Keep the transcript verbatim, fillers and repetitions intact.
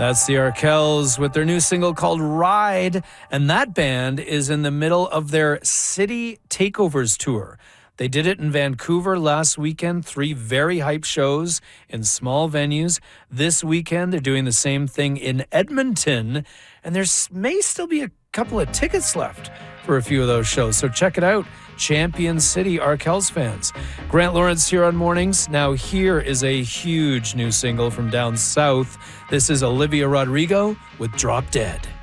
That's the Arkells with their new single called Ride, and that band is in the middle of their City Takeovers tour. They did it in Vancouver last weekend, three very hype shows in small venues. This weekend, they're doing the same thing in Edmonton, and there may still be a couple of tickets left for a few of those shows. So check it out, Champion City Arkells fans. Grant Lawrence here on Mornings. Now here is a huge new single from down south. This is Olivia Rodrigo with Drop Dead.